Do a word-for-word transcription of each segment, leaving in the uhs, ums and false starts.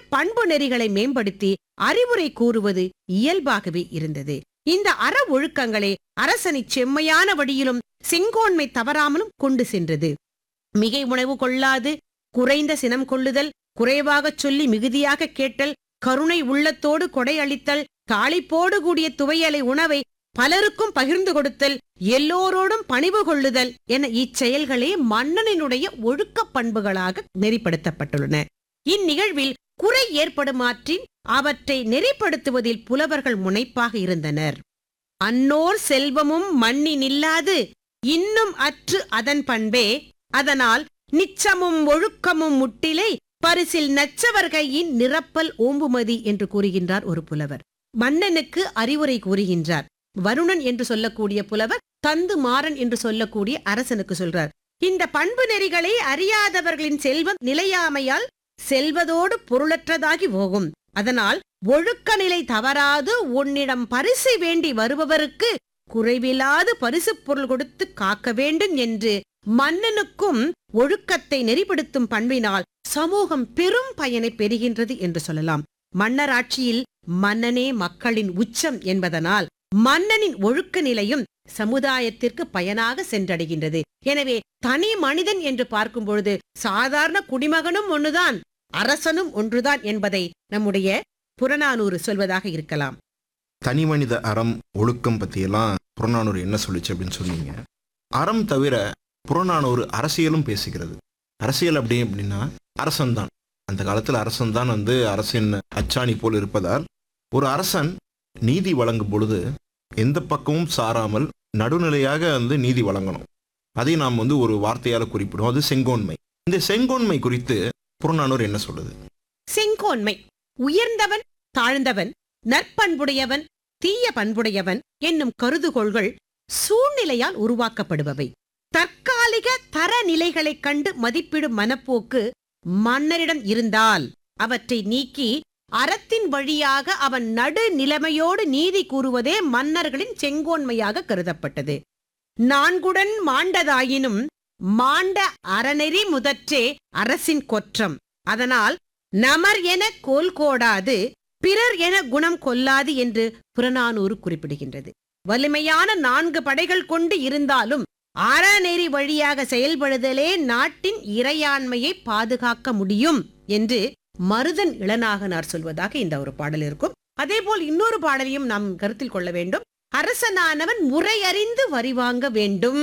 பண்பு நெறிகளை மேம்படுத்தி அறிவுரை கூறுவது இயல்பாகவே இருந்தது. இந்த அற ஒழுக்கங்களே அரசனை செம்மையான வழியிலும் செங்கோன்மை தவறாமலும் கொண்டு சென்றது. மிகை உணவு கொள்ளாது, குறைந்த சினம் கொள்ளுதல், குறைவாகச் சொல்லி மிகுதியாக கேட்டல், கருணை உள்ளத்தோடு கொடை அளித்தல், தாளிப்போடு கூடிய துவையலை உணவை பலருக்கும் பகிர்ந்து கொடுத்தல், எல்லோரோடும் பணிவு கொள்ளுதல் என இச்செயல்களே மன்னனினுடைய ஒழுக்க பண்புகளாக நெறிப்படுத்தப்பட்டுள்ளன. இந்நிகழ்வில் குறை ஏற்படுமாற்றின் அவற்றை நெறிப்படுத்துவதில் புலவர்கள் முனைப்பாக இருந்தனர். அன்னோர் செல்வமும் மண்ணி நில்லாது இன்னும் அற்று அதன் பண்பே, அதனால் நிச்சமும் ஒழுக்கமும் முட்டிலை பரிசில் நச்சவர்கையின் நிரப்பல் ஓம்புமதி என்று கூறுகின்றார் ஒரு புலவர். மன்னனுக்கு அறிவுரை கூறுகின்றார். வருணன் என்று சொல்லக்கூடிய புலவர் தந்து மாறன் என்று சொல்லக்கூடிய அரசனுக்கு சொல்றார். இந்த பண்பு நெறிகளை அறியாதவர்களின் செல்வம் நிலையாமையால் செல்வதோடு பொருளற்றதாகி போகும். அதனால் ஒழுக்க நிலை தவறாது உன்னிடம் பரிசு வேண்டி வருபவருக்கு குறைவில்லாது பரிசு பொருள் கொடுத்து காக்க வேண்டும் என்று மன்னனுக்கும் ஒழுக்கத்தை நெறிப்படுத்தும் பண்பினால் சமூகம் பெரும் பயனை பெறுகின்றது என்று சொல்லலாம். மன்னராட்சியில் மன்னனே மக்களின் உச்சம் என்பதனால் மன்னனின் ஒழுக்க நிலையும் சமுதாயத்திற்கு பயனாக சென்றடைகின்றது. எனவே தனி மனிதன் என்று பார்க்கும் பொழுது சாதாரண குடிமகனும் ஒன்றுதான், அரசனும் ஒன்றுதான் என்பதை நம்முடைய புறநானூறு சொல்வதாக இருக்கலாம். தனி மனித அறம் ஒழுக்கம் பத்தியெல்லாம் புறநானூறு என்ன சொல்லிச்சு அப்படின்னு சொன்னீங்க. அறம் தவிர புறநானூறு அரசியலும் பேசுகிறது. அரசியல் அப்படி அப்படின்னா அரசன் தான். அந்த காலத்தில் அரசன் தான் வந்து அரசின் அச்சாணி போல் இருப்பதால் ஒரு அரசன் நீதி வழங்கும் பொழுது எந்த பக்கமும் சாராமல் நடுநிலையாக வந்து நீதி வழங்கணும். அதை நாம் வந்து ஒரு வார்த்தையால் குறிப்பிடுவோம், அது செங்கோன்மை. இந்த செங்கோன்மை குறித்து புறநானூறு என்ன சொல்லுது? செங்கோன்மை உயர்ந்தவன் தாழ்ந்தவன், நற்பண்புடையவன் தீய பண்புடையவன் என்னும் கருதுகோள்கள் சூழ்நிலையால் உருவாக்கப்படுபவை. தற்காலிக தரநிலைகளைக் கண்டு மதிப்பிடும் மனப்போக்கு மன்னரிடம் இருந்தால் அவற்றை நீக்கி அறத்தின் வழியாக அவன் நடு நிலைமையோடு நீதி கூறுவதே மன்னர்களின் செங்கோன்மையாக கருதப்பட்டது. நான்குடன் மாண்டதாயினும் மாண்ட அறநெறி முதற்றே அரசின் கொற்றம். அதனால் நமர் என கோல் கோடாது பிறர் என குணம் கொல்லாது என்று புறநானூறு குறிப்பிடுகின்றது. வலிமையான நான்கு படைகள் கொண்டு இருந்தாலும் அறநெறி வழியாக செயல்படுதலே நாட்டின் இறையாண்மையை பாதுகாக்க முடியும் என்று மருதன் இளநாகனார் சொல்வதாக இந்த ஒரு பாடல் இருக்கும். அதே போல் இன்னொரு பாடலையும் நாம் கருத்தில் கொள்ள வேண்டும். அரசனானவன் முறையறிந்து வரி வாங்க வேண்டும்.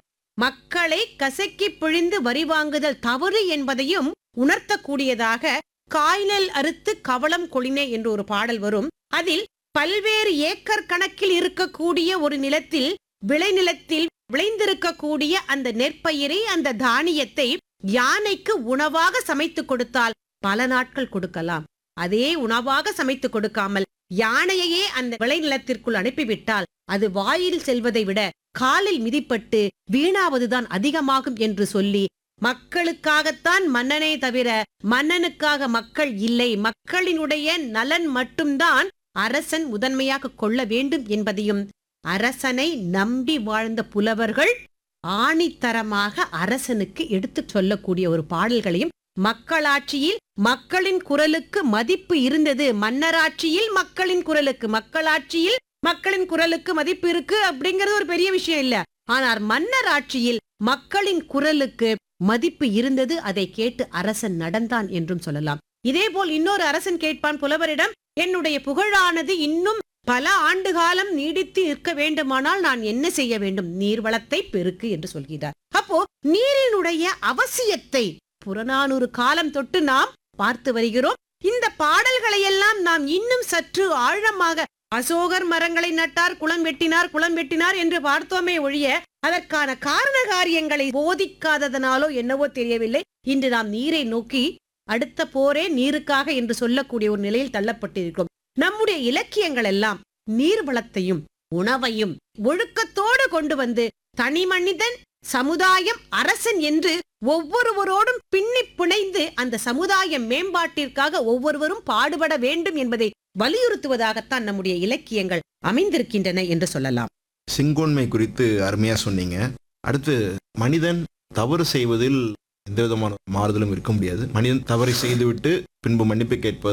மக்களை கசக்கி பிழிந்து வரி வாங்குதல் தவறு என்பதையும் உணர்த்தக்கூடியதாக காய்நெல் அறுத்து கவளம் கொளினே என்று ஒரு பாடல் வரும். அதில் பல்வேறு ஏக்கர் கணக்கில் இருக்கக்கூடிய ஒரு நிலத்தில் விளைநிலத்தில் விளைந்திருக்கக்கூடிய அந்த நெற்பயிரை, அந்த தானியத்தை யானைக்கு உணவாக சமைத்து கொடுத்தால் பல நாட்கள் கொடுக்கலாம். அதே உணவாக சமைத்து கொடுக்காமல் யானையையே அந்த விளைநிலத்திற்குள் அனுப்பிவிட்டால் அது வாயில் செல்வதை விட காலில் மிதிப்பட்டு வீணாவதுதான் அதிகமாகும் என்று சொல்லி மக்களுக்காகத்தான் மன்னனே தவிர மன்னனுக்காக மக்கள் இல்லை, மக்களினுடைய நலன் மட்டும்தான் அரசன் முதன்மையாக கொள்ள வேண்டும் என்பதையும் அரசனை நம்பி வாழ்ந்த புலவர்கள் ஆணித்தரமாக அரசனுக்கு எடுத்து சொல்லக்கூடிய ஒரு பாடல்களையும், மக்களாட்சியில் மக்களின் குரலுக்கு மதிப்பு இருந்தது, மன்னராட்சியில் மக்களின் குரலுக்கு மக்களாட்சியில் மக்களின் குரலுக்கு மதிப்பு இருக்கு அப்படிங்கிறது ஒரு பெரிய விஷயம் இல்ல. ஆனால் மன்னராட்சியில் மக்களின் குரலுக்கு மதிப்பு இருந்தது. அதை கேட்டு அரசன் நடந்தான் என்றும் சொல்லலாம். இதே போல் இன்னொரு அரசன் கேட்பான் புலவரிடம், என்னுடைய புகழானது இன்னும் பல ஆண்டு காலம் நீடித்து இருக்க வேண்டுமானால் நான் என்ன செய்ய வேண்டும்? நீர்வளத்தை பெருக்கு என்று சொல்கிறார். அப்போ நீரினுடைய அவசியத்தை புறநானூறு காலம் தொட்டு நாம் பார்த்து வருகிறோம். இந்த பாடல்களை எல்லாம் நாம் இன்னும் சற்று ஆழமாக அசோகர் மரங்களை நட்டார், குளம் வெட்டினார், குளம் வெட்டினார் என்று பார்த்தோமே ஒழிய அதற்கான காரண காரியங்களை போதிக்காததனாலோ என்னவோ தெரியவில்லை, இன்று நாம் நீரை நோக்கி அடுத்த போரே நீருக்காக என்று சொல்லக்கூடிய ஒரு நிலையில் தள்ளப்பட்டிருக்கிறோம். நம்முடைய இலக்கியங்கள் எல்லாம் நீர்வளத்தையும் உணவையும் ஒழுக்கத்தோடு கொண்டு வந்து தனி மனிதன், சமுதாயம், அரசன் என்று ஒவ்வொருவரோடும் பின்னி பிணைந்து அந்த சமுதாய மேம்பாட்டிற்காக ஒவ்வொருவரும் பாடுபட வேண்டும் என்பதை வலியுறுத்துவதாகத்தான் நம்முடைய இலக்கியங்கள் அமைந்திருக்கின்றன என்று சொல்லலாம். செங்கோன்மை குறித்து அருமையா சொன்னீங்க. அடுத்து, மனிதன் தவறு செய்வதில் எந்த விதமான மாறுதலும் இருக்க முடியாது. மனிதன் தவறை செய்துவிட்டு பின்பு மன்னிப்பு கேட்பது